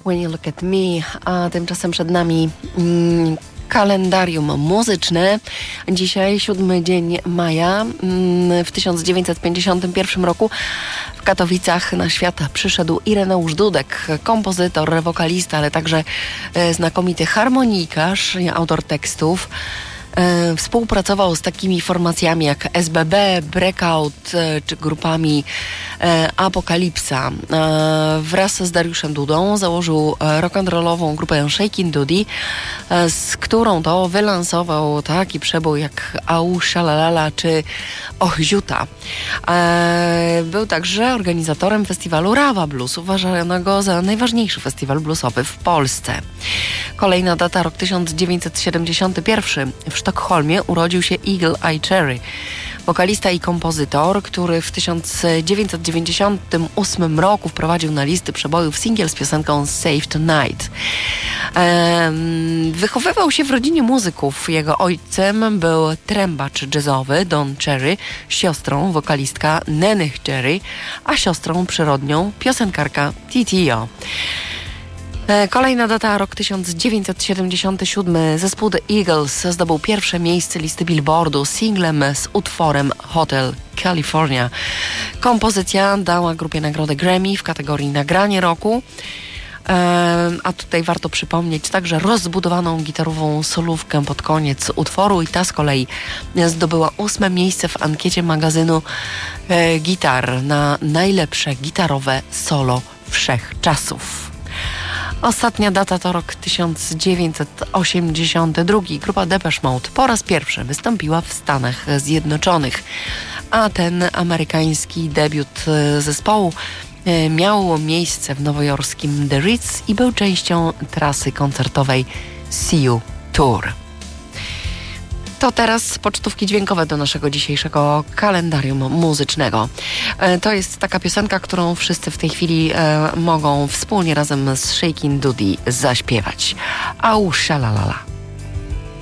When You Look At Me, a tymczasem przed nami kalendarium muzyczne. Dzisiaj 7 dzień maja. W 1951 roku w Katowicach na świat przyszedł Ireneusz Dudek, kompozytor, wokalista, ale także znakomity harmonikarz, autor tekstów. Współpracował z takimi formacjami jak SBB, Breakout czy grupami Apokalipsa. Wraz z Dariuszem Dudą założył rock'n'rollową grupę Shakin' Dudy, z którą to wylansował taki przebój jak Au Shalalala czy Och Ziuta. Był także organizatorem festiwalu Rawa Blues, uważanego za najważniejszy festiwal bluesowy w Polsce. Kolejna data, rok 1971. W Sztokholmie urodził się Eagle Eye Cherry, wokalista i kompozytor, który w 1998 roku wprowadził na listy przebojów singiel z piosenką Save Tonight. Wychowywał się w rodzinie muzyków. Jego ojcem był trębacz jazzowy Don Cherry, siostrą wokalistka Neneh Cherry, a siostrą przyrodnią piosenkarka Titi-O. Kolejna data, rok 1977. Zespół The Eagles zdobył pierwsze miejsce listy Billboardu singlem z utworem Hotel California. Kompozycja dała grupie nagrodę Grammy w kategorii Nagranie Roku. A tutaj warto przypomnieć także rozbudowaną gitarową solówkę pod koniec utworu i ta z kolei zdobyła 8. miejsce w ankiecie magazynu Gitar na najlepsze gitarowe solo wszechczasów. Ostatnia data to rok 1982. Grupa Depeche Mode po raz pierwszy wystąpiła w Stanach Zjednoczonych, a ten amerykański debiut zespołu miał miejsce w nowojorskim The Ritz i był częścią trasy koncertowej See You Tour. To teraz pocztówki dźwiękowe do naszego dzisiejszego kalendarium muzycznego. To jest taka piosenka, którą wszyscy w tej chwili mogą wspólnie razem z Shakin' Dudy zaśpiewać. Au Shalalala.